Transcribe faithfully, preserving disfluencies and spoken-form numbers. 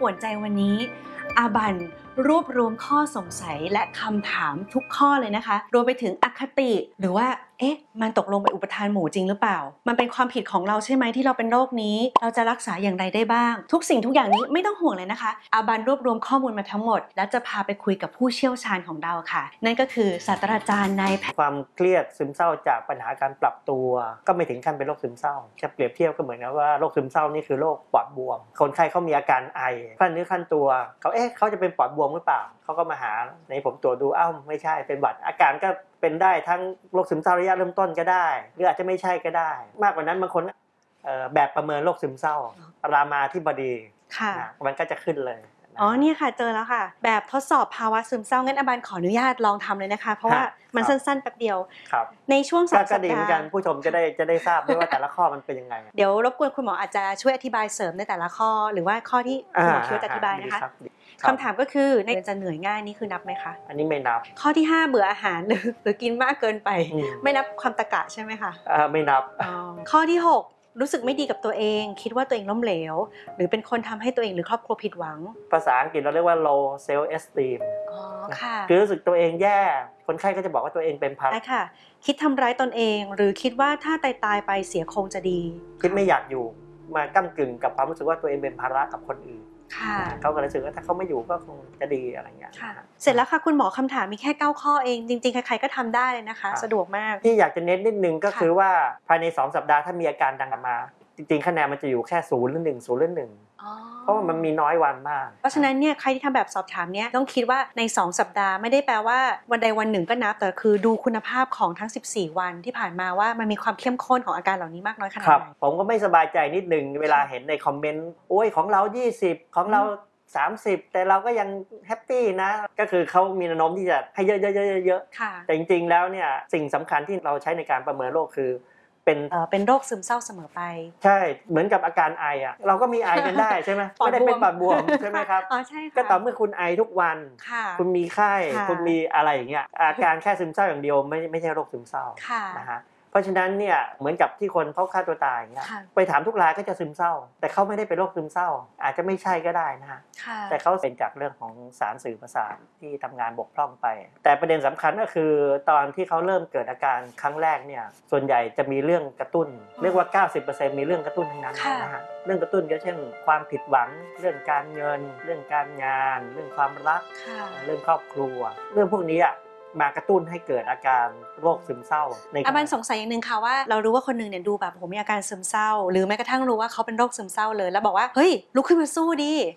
ป่วนใจวันนี้อาบันรวบรวมข้อสงสัยและคำถามทุกข้อเลยนะคะรวมไปถึงอคติหรือว่าเอ๊ะมันตกลงเป็นอุปทานหมู่จริงหรือเปล่ามันเป็นความผิดของเราใช่ไหมที่เราเป็นโรคนี้เราจะรักษาอย่างไรได้บ้างทุกสิ่งทุกอย่างนี้ไม่ต้องห่วงเลยนะคะอาบันรวบรวมข้อมูลมาทั้งหมดและจะพาไปคุยกับผู้เชี่ยวชาญของเราค่ะนั่นก็คือศาสตราจารย์นายแพทย์ความเครียดซึมเศร้าจากปัญหาการปรับตัวก็ไม่ถึงขั้นเป็นโรคซึมเศร้าแค่เปรียบเทียบก็เหมือนกับว่าโรคซึมเศร้านี่คือโรคปอดบวมคนไข้เขามีอาการไอขั้นเนื้อขั้นตัวเขาเอ๊ะเขาจะเป็นปอดบวมหรือเปล่าเขาก็มาหาในผมตรวจดูอ้าวไม่ใช่เป็นหวัดอาการก็เป็นได้ทั้งโรคซึมเศร้าระยะเริ่มต้นก็ได้หรืออาจจะไม่ใช่ก็ได้มากกว่านั้นบางคนแบบประเมินโรคซึมเศร้ารามาธิบดีมันก็จะขึ้นเลยอ๋อเนี่ยค่ะเจอแล้วค่ะแบบทดสอบภาวะซึมเศร้างั้นอาบันขออนุญาตลองทำเลยนะคะเพราะว่ามันสั้นๆแป๊บเดียวในช่วงสองสัปดาห์ก็ดีเหมือนกันผู้ชมจะได้จะได้ทราบด้วยว่าแต่ละข้อมันเป็นยังไงเดี๋ยวรบกวนคุณหมออาจจะช่วยอธิบายเสริมในแต่ละข้อหรือว่าข้อที่คุณหมอคิดว่าจะอธิบายนะคะคำถามก็คือในจะเหนื่อยง่ายนี่คือนับไหมคะอันนี้ไม่นับข้อที่ห้าเบื่ออาหารหรือหรือกินมากเกินไปไม่นับความตะกะใช่ไหมคะไม่นับข้อที่หกรู้สึกไม่ดีกับตัวเองคิดว่าตัวเองล้มเหลวหรือเป็นคนทำให้ตัวเองหรือครอบครัวผิดหวังภาษาอังกฤษเราเรียกว่า low self esteem อ๋อค่ะคือรู้สึกตัวเองแย่คนไข้ก็จะบอกว่าตัวเองเป็นภาระค่ะคิดทำร้ายตนเองหรือคิดว่าถ้าตายตายไปเสียคงจะดีคิดไม่อยากอยู่มาก้ำกึ่งกับความรู้สึกว่าตัวเองเป็นภาระกับคนอื่นเขาก็รู้สึกว่าถ้าเขาไม่อยู่ก็คงจะดีอะไรเงี้ยเสร็จแล้วค่ะคุณหมอคำถามมีแค่เก้าข้อเองจริงๆใครๆก็ทำได้เลยนะคะสะดวกมากที่อยากจะเน้นนิดนึงก็คือว่าภายในสองสัปดาห์ถ้ามีอาการดังกลับมาจริงๆคะแนนมันจะอยู่แค่ศูนย์หรือหนึ่งศูนย์หรือหนึ่งเพราะว่ามันมีน้อยวันมากเพราะฉะนั้นเนี่ยใครที่ทำแบบสอบถามเนี่ยต้องคิดว่าในสองสัปดาห์ไม่ได้แปลว่าวันใดวันหนึ่งก็นับแต่คือดูคุณภาพของทั้งสิบสี่วันที่ผ่านมาว่ามันมีความเข้มข้นของอาการเหล่านี้มากน้อยขนาดไหนผมก็ไม่สบายใจนิดนึงเวลาเห็นในคอมเมนต์โอ้ยของเรายี่สิบของเราสามสิบแต่เราก็ยังแฮปปี้นะก็คือเขามีแนวโน้มที่จะให้เยอะๆๆๆแต่จริงๆแล้วเนี่ยสิ่งสำคัญที่เราใช้ในการประเมินโรคคือเป็นเอ่อเป็นโรคซึมเศร้าเสมอไปใช่เหมือนกับอาการไออ่ะเราก็มีไอกันได้ใช่ไหมไม่ได้เป็นปอดบวมใช่ไหมครับอ๋อใช่ค่ะก็ต่อเมื่อคุณไอทุกวันคุณมีไข้คุณมีอะไรอย่างเงี้ยอาการแค่ซึมเศร้าอย่างเดียวไม่ไม่ใช่โรคซึมเศร้านะฮะเพราะฉะนั้นเนี่ยเหมือนกับที่คนเขาฆ่าตัวตายอย่างเงี้ยไปถามทุกรายก็จะซึมเศร้าแต่เขาไม่ได้เป็นโรคซึมเศร้าอาจจะไม่ใช่ก็ได้นะฮะแต่เขาเป็นจากเรื่องของสารสื่อประสาทที่ทำงานบกพร่องไปแต่ประเด็นสำคัญก็คือตอนที่เขาเริ่มเกิดอาการครั้งแรกเนี่ยส่วนใหญ่จะมีเรื่องกระตุ้นเรียกว่า เก้าสิบเปอร์เซ็นต์ มีเรื่องกระตุ้นทั้งนั้นนะฮะเรื่องกระตุ้นก็เช่นความผิดหวังเรื่องการเงินเรื่องการงานเรื่องความรักเรื่องครอบครัวเรื่องพวกนี้อ่ะมากระตุ้นให้เกิดอาการโรคซึมเศร้าในอาบันสงสัยอย่างนึงค่ะว่าเรารู้ว่าคนนึงเนี่ยดูแบบผมมีอาการซึมเศร้าหรือแม้กระทั่งรู้ว่าเขาเป็นโรคซึมเศร้าเลยแล้วบอกว่าเฮ้ยลุกขึ้นมาสู้ดิ